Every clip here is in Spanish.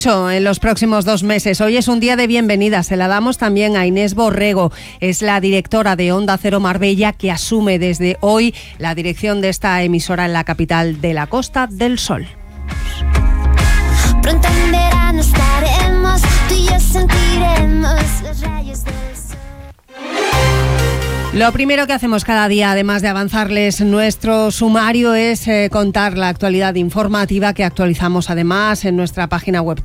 En los próximos 2 meses. Hoy es un día de bienvenida. Se la damos también a Inés Borrego. Es la directora de Onda Cero Marbella, que asume desde hoy la dirección de esta emisora en la capital de la Costa del Sol. Pronto en verano estaremos, tú y yo sentiremos los rayos del sol. Lo primero que hacemos cada día, además de avanzarles nuestro sumario, es contar la actualidad informativa que actualizamos además en nuestra página web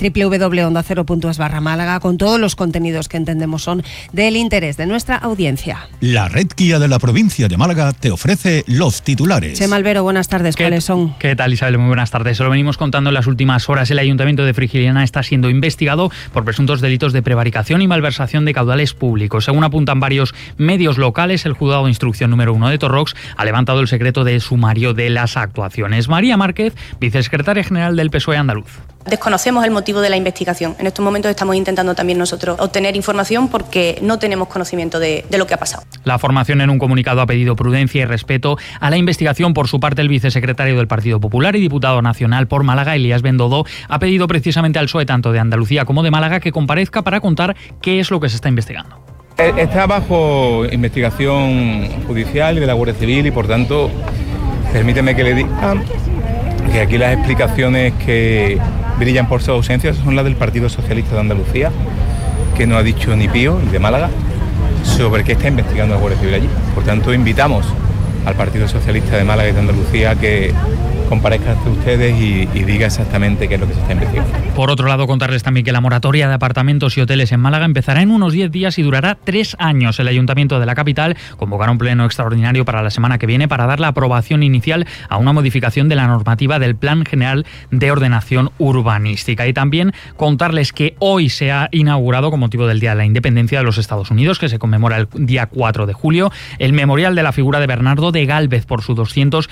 www.ondacero.es/Málaga con todos los contenidos que entendemos son del interés de nuestra audiencia. La red Kia de la provincia de Málaga te ofrece los titulares. Chema Albero, buenas tardes. ¿Cuáles son? ¿Qué tal, Isabel? Muy buenas tardes. Se lo venimos contando en las últimas horas. El Ayuntamiento de Frigiliana está siendo investigado por presuntos delitos de prevaricación y malversación de caudales públicos. Según apuntan varios medios locales, el Juzgado de Instrucción número 1 de Torrox ha levantado el secreto de sumario de las actuaciones. María Márquez, vicesecretaria general del PSOE andaluz. Desconocemos el motivo de la investigación. En estos momentos estamos intentando también nosotros obtener información porque no tenemos conocimiento de lo que ha pasado. La formación en un comunicado ha pedido prudencia y respeto a la investigación. Por su parte, el vicesecretario del Partido Popular y diputado nacional por Málaga, Elías Bendodo, ha pedido precisamente al PSOE tanto de Andalucía como de Málaga que comparezca para contar qué es lo que se está investigando. Está bajo investigación judicial y de la Guardia Civil y, por tanto, permíteme que le diga que aquí las explicaciones que brillan por su ausencia son las del Partido Socialista de Andalucía, que no ha dicho ni pío, y de Málaga, sobre qué está investigando la Guardia Civil allí. Por tanto, invitamos al Partido Socialista de Málaga y de Andalucía que comparezca ante ustedes y diga exactamente qué es lo que se está investigando. Por otro lado, contarles también que la moratoria de apartamentos y hoteles en Málaga empezará en unos 10 días y durará 3 años. El Ayuntamiento de la capital convocará un pleno extraordinario para la semana que viene para dar la aprobación inicial a una modificación de la normativa del Plan General de Ordenación Urbanística. Y también contarles que hoy se ha inaugurado, con motivo del Día de la Independencia de los Estados Unidos, que se conmemora el día 4 de julio, el memorial de la figura de Bernardo de Gálvez por su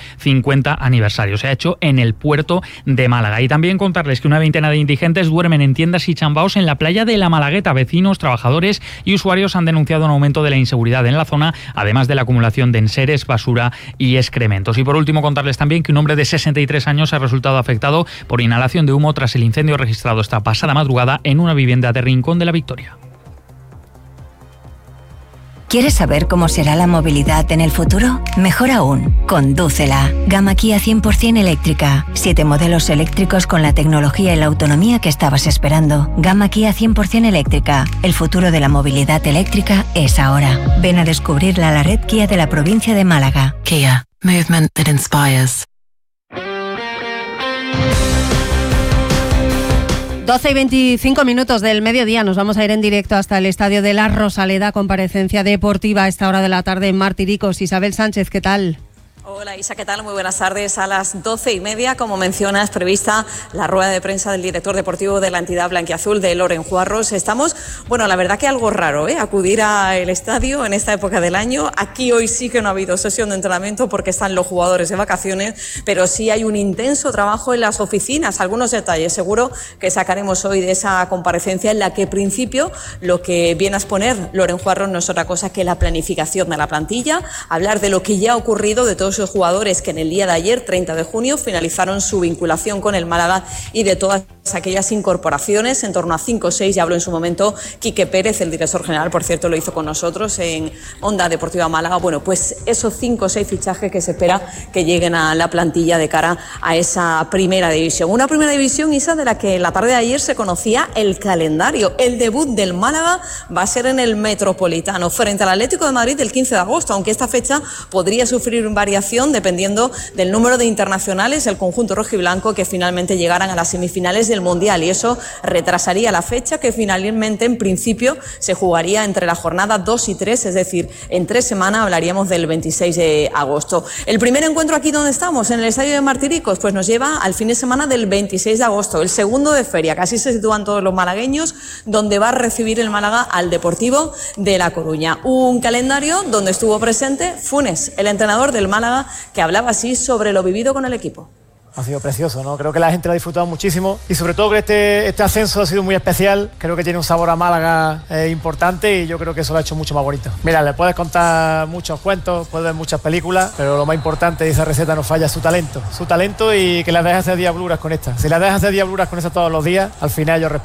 250 aniversario. Se ha hecho en el puerto de Málaga. Y también contarles que una veintena de indigentes duermen en tiendas y chambaos en la playa de La Malagueta. Vecinos, trabajadores y usuarios han denunciado un aumento de la inseguridad en la zona, además de la acumulación de enseres, basura y excrementos. Y por último, contarles también que un hombre de 63 años ha resultado afectado por inhalación de humo tras el incendio registrado esta pasada madrugada en una vivienda de Rincón de la Victoria. ¿Quieres saber cómo será la movilidad en el futuro? Mejor aún, condúcela. Gama Kia 100% eléctrica. 7 modelos eléctricos con la tecnología y la autonomía que estabas esperando. Gama Kia 100% eléctrica. El futuro de la movilidad eléctrica es ahora. Ven a descubrirla a la red Kia de la provincia de Málaga. Kia. Movement that inspires. 12:25 del mediodía. Nos vamos a ir en directo hasta el Estadio de la Rosaleda, comparecencia deportiva a esta hora de la tarde en Martiricos. Isabel Sánchez, ¿qué tal? Hola Isa, ¿qué tal? Muy buenas tardes. A las 12:30, como mencionas, prevista la rueda de prensa del director deportivo de la entidad blanquiazul, de Loren Juarros. Estamos, bueno, la verdad que algo raro, acudir al estadio en esta época del año. Aquí hoy sí que no ha habido sesión de entrenamiento porque están los jugadores de vacaciones, pero sí hay un intenso trabajo en las oficinas. Algunos detalles seguro que sacaremos hoy de esa comparecencia, en la que, en principio, lo que viene a exponer Loren Juarros no es otra cosa que la planificación de la plantilla, hablar de lo que ya ha ocurrido, de todos esos jugadores que en el día de ayer, 30 de junio, finalizaron su vinculación con el Málaga, y de todas aquellas incorporaciones, en torno a 5 o 6, ya habló en su momento Quique Pérez, el director general, por cierto, lo hizo con nosotros en Onda Deportiva Málaga. Bueno, pues esos 5 o 6 fichajes que se espera que lleguen a la plantilla de cara a esa primera división. Una primera división, Isa, de la que la tarde de ayer se conocía el calendario. El debut del Málaga va a ser en el Metropolitano, frente al Atlético de Madrid, el 15 de agosto, aunque esta fecha podría sufrir variación dependiendo del número de internacionales del conjunto rojiblanco que finalmente llegaran a las semifinales del Mundial, y eso retrasaría la fecha, que finalmente en principio se jugaría entre la jornada 2 y 3, es decir, en 3 semanas. Hablaríamos del 26 de agosto. El primer encuentro aquí donde estamos, en el estadio de Martiricos, pues nos lleva al fin de semana del 26 de agosto, el segundo de feria, que así se sitúan todos los malagueños, donde va a recibir el Málaga al Deportivo de La Coruña. Un calendario donde estuvo presente Funes, el entrenador del Málaga, que hablaba así sobre lo vivido con el equipo. Ha sido precioso, ¿no? Creo que la gente lo ha disfrutado muchísimo y sobre todo que este ascenso ha sido muy especial. Creo que tiene un sabor a Málaga importante y yo creo que eso lo ha hecho mucho más bonito. Mira, le puedes contar muchos cuentos, puedes ver muchas películas, pero lo más importante de esa receta no falla su talento y que la dejes hacer diabluras con esta. Si la dejas hacer diabluras con esta todos los días, al final yo